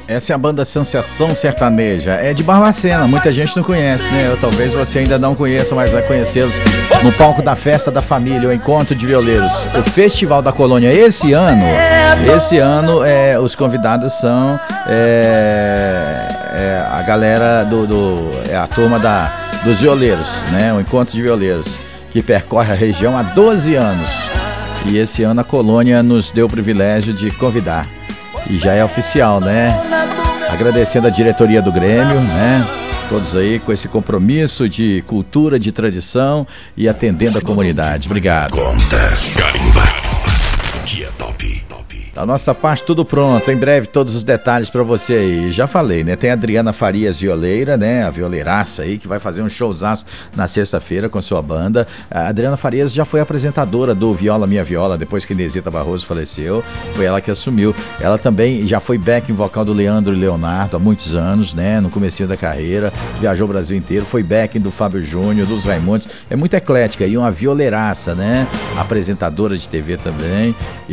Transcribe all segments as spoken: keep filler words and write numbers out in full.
Essa é a banda Sensação Sertaneja, é de Barbacena, muita gente não conhece, né? Eu, talvez você ainda não conheça, mas vai conhecê-los no palco da Festa da Família, o Encontro de Violeiros, o Festival da Colônia. Esse ano, esse ano é, os convidados são é, é, a galera do, do é a turma da, dos violeiros, né? O Encontro de Violeiros, que percorre a região há doze anos. E esse ano a Colônia nos deu o privilégio de convidar. E já é oficial, né? Agradecendo a diretoria do Grêmio, né? Todos aí com esse compromisso de cultura, de tradição e atendendo a comunidade. Obrigado. Conta, carimba, que é top, top. Da nossa parte, tudo pronto. Em breve, todos os detalhes pra você aí. Já falei, né? Tem a Adriana Farias Violeira, né? A violeiraça aí, que vai fazer um showzaço na sexta-feira com sua banda. A Adriana Farias já foi apresentadora do Viola Minha Viola, depois que Inesita Barroso faleceu. Foi ela que assumiu. Ela também já foi backing vocal do Leandro e Leonardo há muitos anos, né? No comecinho da carreira. Viajou o Brasil inteiro. Foi backing do Fábio Júnior, dos Raimundos. É muito eclética e uma violeiraça, né? Apresentadora de T V também.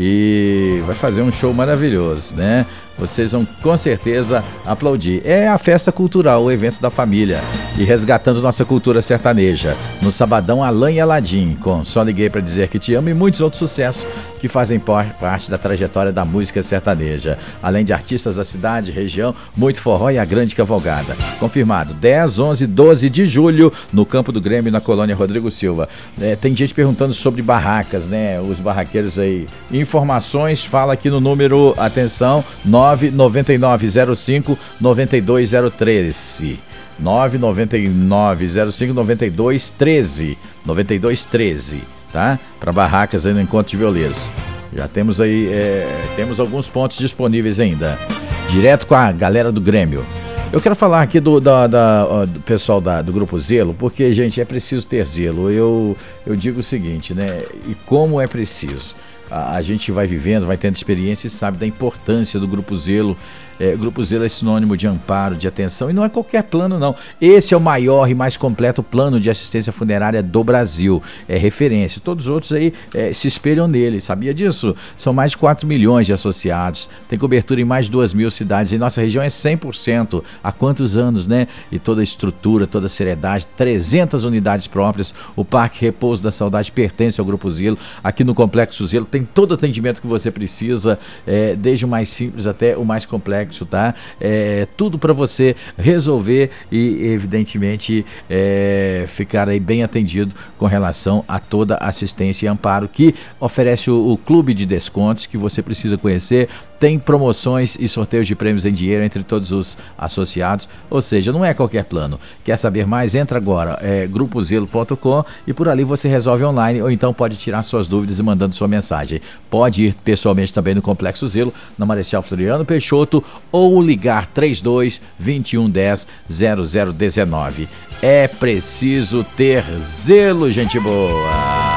E vai fazer um show maravilhoso, né? Vocês vão com certeza aplaudir. É a festa cultural, o evento da família. E resgatando nossa cultura sertaneja. No sabadão, Alain e Aladim, com Só Liguei Pra Dizer Que Te Amo e muitos outros sucessos que fazem parte da trajetória da música sertaneja. Além de artistas da cidade, região, muito forró e a grande cavalgada. Confirmado, dez, onze, doze de julho, no Campo do Grêmio, na Colônia Rodrigo Silva. É, tem gente perguntando sobre barracas, né? Os barraqueiros aí. Informações, fala aqui no número, atenção, nove nove nove zero cinco nove dois zero três. nove nove nove zero cinco nove dois um três. nove dois um três, tá? Para barracas aí no Encontro de Violeiros. Já temos aí, é, temos alguns pontos disponíveis ainda. Direto com a galera do Grêmio. Eu quero falar aqui do, da, da, do pessoal da, do Grupo Zelo, porque, gente, é preciso ter zelo. Eu, eu digo o seguinte, né? E como é preciso? A, a gente vai vivendo, vai tendo experiência e sabe da importância do Grupo Zelo. É, Grupo Zelo é sinônimo de amparo, de atenção, e não é qualquer plano, não. Esse é o maior e mais completo plano de assistência funerária do Brasil. É referência. Todos os outros aí é, se espelham nele. Sabia disso? São mais de quatro milhões de associados. Tem cobertura em mais de duas mil cidades. E nossa região é cem por cento. Há quantos anos, né? E toda a estrutura, toda a seriedade, trezentas unidades próprias. O Parque Repouso da Saudade pertence ao Grupo Zelo. Aqui no Complexo Zelo tem todo o atendimento que você precisa, é, desde o mais simples até o mais complexo. Tá? É, tudo para você resolver e, evidentemente, é, ficar aí bem atendido com relação a toda assistência e amparo que oferece o, o Clube de Descontos, que você precisa conhecer. Tem promoções e sorteios de prêmios em dinheiro entre todos os associados, ou seja, não é qualquer plano. Quer saber mais? Entra agora, é grupo zelo ponto com, e por ali você resolve online, ou então pode tirar suas dúvidas e mandando sua mensagem. Pode ir pessoalmente também no Complexo Zelo, na Marechal Floriano Peixoto, ou ligar trinta e dois, vinte e um, dez, zero zero dezenove. É preciso ter zelo, gente boa!